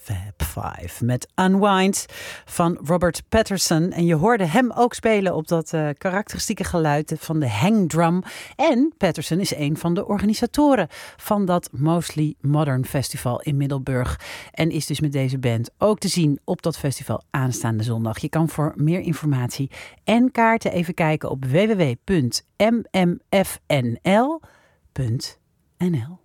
Fab Five met Unwind van Robert Patterson. En je hoorde hem ook spelen op dat karakteristieke geluid van de hangdrum. En Patterson is een van de organisatoren van dat Mostly Modern Festival in Middelburg. En is dus met deze band ook te zien op dat festival aanstaande zondag. Je kan voor meer informatie en kaarten even kijken op www.mmfnl.nl.